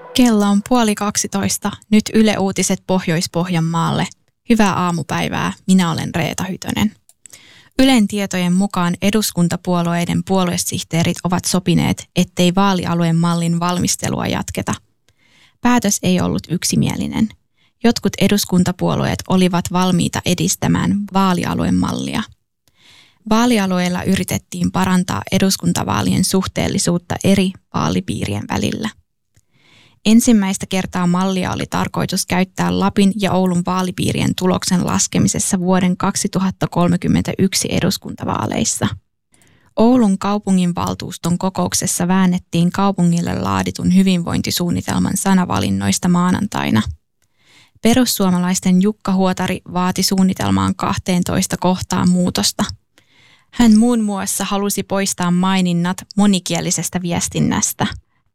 Kello on 11:30. Nyt Yle Uutiset Pohjois-Pohjanmaalle. Hyvää aamupäivää, minä olen Reeta Hytönen. Ylen tietojen mukaan eduskuntapuolueiden puoluesihteerit ovat sopineet, ettei vaalialueen mallin valmistelua jatketa. Päätös ei ollut yksimielinen. Jotkut eduskuntapuolueet olivat valmiita edistämään vaalialueen mallia. Vaalialueilla yritettiin parantaa eduskuntavaalien suhteellisuutta eri vaalipiirien välillä. Ensimmäistä kertaa mallia oli tarkoitus käyttää Lapin ja Oulun vaalipiirien tuloksen laskemisessa vuoden 2031 eduskuntavaaleissa. Oulun kaupunginvaltuuston kokouksessa väännettiin kaupungille laaditun hyvinvointisuunnitelman sanavalinnoista maanantaina. Perussuomalaisten Jukka Huotari vaati suunnitelmaan 12 kohtaan muutosta. Hän muun muassa halusi poistaa maininnat monikielisestä viestinnästä.